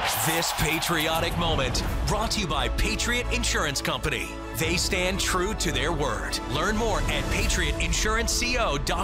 This patriotic moment brought to you by Patriot Insurance Company. They stand true to their word. Learn more at patriotinsurancego.com.